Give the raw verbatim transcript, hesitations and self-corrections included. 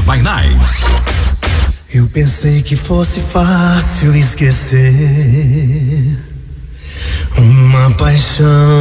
by Night. Eu pensei que fosse fácil esquecer uma paixão